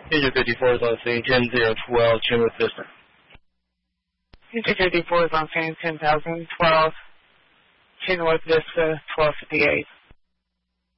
Digit 54 is on scene, 10-0-12, Chenwood Vista. Digit 54 is on scene, 10,012, Chenwood Vista, 1258.